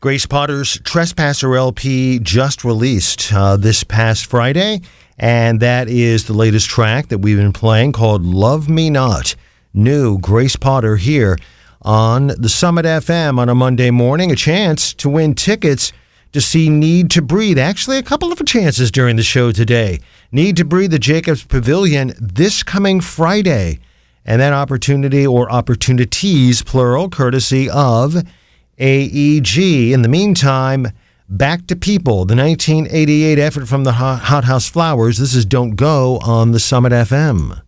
Grace Potter's Trespasser LP just released this past Friday, and that is the latest track that we've been playing called Love Me Not. New Grace Potter here on the Summit FM on a Monday morning. A chance to win tickets to see Need to Breathe. Actually, a couple of chances during the show today. Need to Breathe, the Jacobs Pavilion, this coming Friday. And that opportunity, or opportunities, plural, courtesy of AEG. In the meantime, Back to People, the 1988 effort from the Hot House Flowers. This is Don't Go on the Summit FM.